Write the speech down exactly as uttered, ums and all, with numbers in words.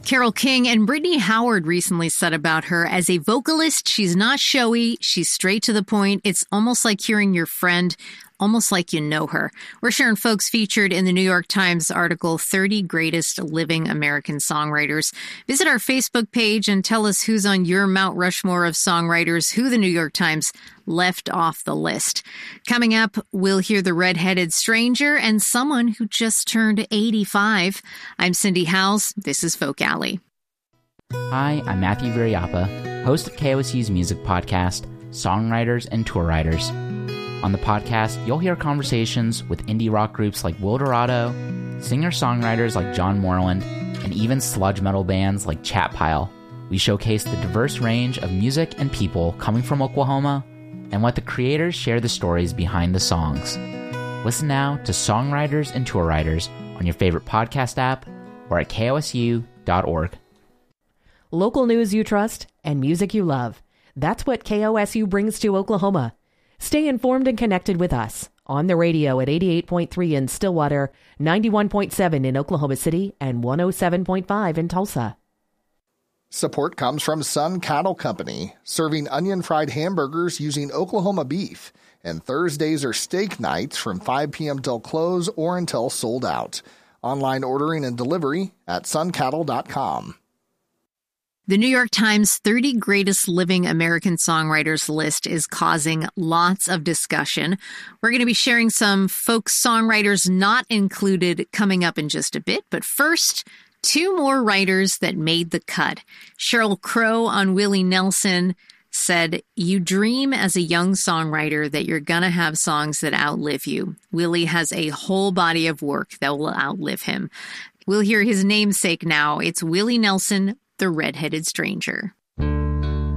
Carole King and Brittany Howard recently said about her, as a vocalist, she's not showy, she's straight to the point. It's almost like hearing your friend, almost like you know her. We're sharing folks featured in the New York Times article, thirty Greatest Living American Songwriters. Visit our Facebook page and tell us who's on your Mount Rushmore of songwriters, who the New York Times left off the list. Coming up, we'll hear the Red-Headed Stranger and someone who just turned eighty-five. I'm Cindy Howes. This is Folk Alley. Hi, I'm Matthew Viriapa, host of K O S U's music podcast, Songwriters and Tour Writers. On the podcast, you'll hear conversations with indie rock groups like Wildorado, singer-songwriters like John Moreland, and even sludge metal bands like Chatpile. We showcase the diverse range of music and people coming from Oklahoma and let the creators share the stories behind the songs. Listen now to Songwriters and Tour Writers on your favorite podcast app or at K O S U dot org. Local news you trust and music you love. That's what K O S U brings to Oklahoma. Stay informed and connected with us on the radio at eighty-eight point three in Stillwater, ninety-one point seven in Oklahoma City, and one oh seven point five in Tulsa. Support comes from Sun Cattle Company, serving onion-fried hamburgers using Oklahoma beef. And Thursdays are steak nights from five p.m. till close or until sold out. Online ordering and delivery at sun cattle dot com. The New York Times thirty Greatest Living American Songwriters list is causing lots of discussion. We're going to be sharing some folk songwriters not included coming up in just a bit. But first, two more writers that made the cut. Sheryl Crow on Willie Nelson said, "You dream as a young songwriter that you're going to have songs that outlive you. Willie has a whole body of work that will outlive him." We'll hear his namesake now. It's Willie Nelson, the Red-Headed Stranger.